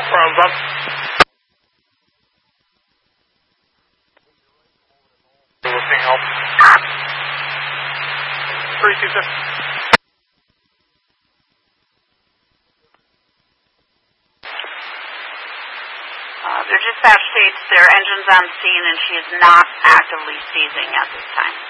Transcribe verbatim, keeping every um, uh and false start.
Ground's up. Lifting help. three two six. Uh, their dispatch states their engine's on scene and she is not actively seizing at this time.